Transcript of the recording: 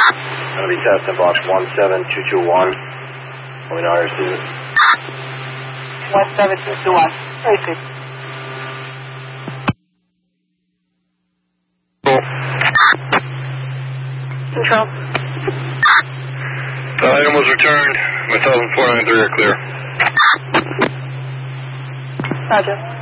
Going to be test in box 17221. We know I receive it. 17221. Repeat. Control. Item was returned. Myself and 493 are clear. Roger.